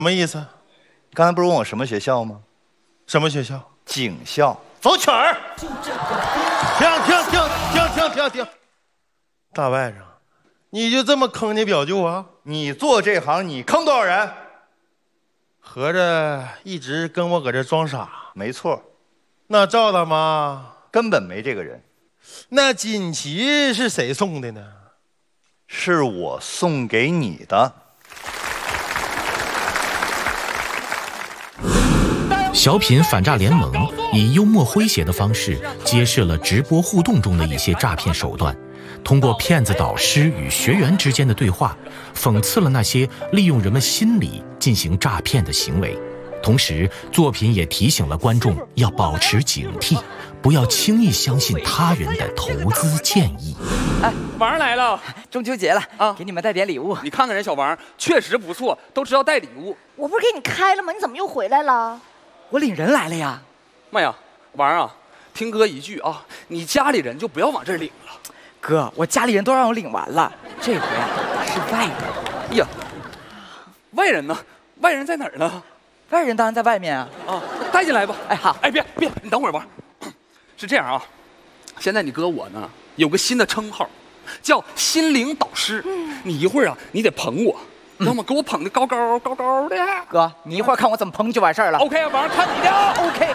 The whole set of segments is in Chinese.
么意思？ 刚才不是问我什么学校吗？ 什么学校？ 警校。 走曲儿。停！大外甥，你就这么坑你表舅啊？ 你做这行，你坑多少人？ 合着一直跟我搁这装傻？ 没错。 那赵大妈根本没这个人。 那锦旗是谁送的呢？ 是我送给你的。 小品反诈联盟以幽默诙谐的方式揭示了直播互动中的一些诈骗手段，通过骗子导师与学员之间的对话，讽刺了那些利用人们心理进行诈骗的行为。同时，作品也提醒了观众要保持警惕，不要轻易相信他人的投资建议。 哎， 王来了， 中秋节了啊，给你们带点礼物。 你看看人小王，确实不错，都知道带礼物。 我不是给你开了吗？你怎么又回来了？ 我领人来了呀。 妈呀，王啊，听哥一句啊，你家里人就不要往这儿领了。 哥，我家里人都让我领完了，这回啊是外人。 哎呀，外人呢？外人在哪儿呢？ 外人当然在外面啊。 啊，带进来吧。 哎，好。 哎，别，你等会儿吧。是这样啊，现在你哥我呢有个新的称号，叫心灵导师。你一会儿啊，你得捧我，要么给我捧得高高的。 哥，你一会儿看我怎么捧你就完事儿了。 OK 啊，王看你的。 OK。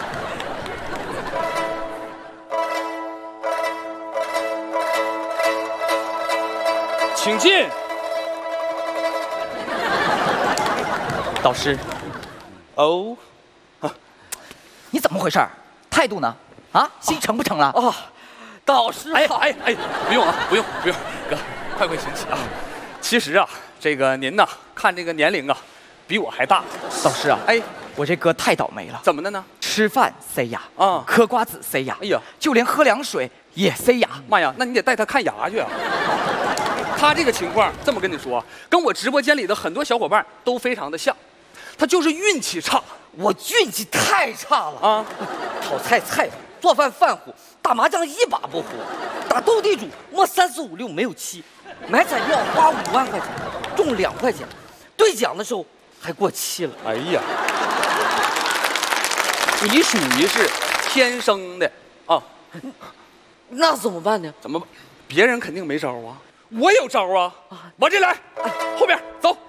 请进。导师。哦， 你怎么回事？态度呢？啊，心成不成了？ 哦，导师，哎，不用啊，不用，哥，快行起啊。其实啊，这个您呐，看这个年龄啊，比我还大。 导师啊，哎，我这哥太倒霉了。 怎么的呢？ 吃饭塞牙啊， 嗑瓜子塞牙， 哎呀， 就连喝凉水也塞牙。 妈呀，那你得带他看牙去啊。他这个情况，这么跟你说，跟我直播间里的很多小伙伴都非常的像。他就是运气差， 我运气太差了啊！ 炒菜菜糊，做饭饭糊，打麻将一把不糊，打斗地主摸3、4、5、6没有7，买彩票花5万块钱，中2块钱，兑奖的时候还过7了。 哎呀，你属于是天生的啊！ 那怎么办呢？ 怎么办？别人肯定没招啊，我有招啊！往这来，后边走。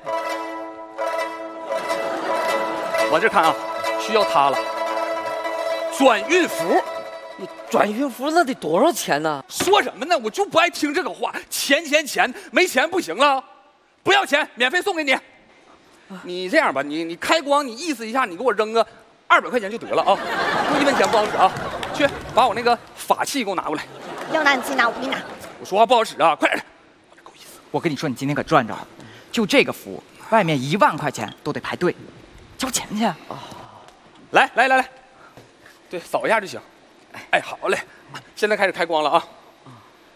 往这看啊，需要它了。转运符， 你转运符那得多少钱呢？ 说什么呢？我就不爱听这个话，钱，没钱不行了，不要钱，免费送给你。你这样吧，你开光，你意思一下，你给我扔个200块钱就得了啊，多1分钱不好使啊。去把我那个法器给我拿过来。 要拿你自己拿，我给你拿。 我说话不好使啊，快点。够意思。 我跟你说，你今天可赚着了，就这个服务，外面1万块钱都得排队。交钱去啊！ 来，对，扫一下就行。哎，好嘞，现在开始开光了啊！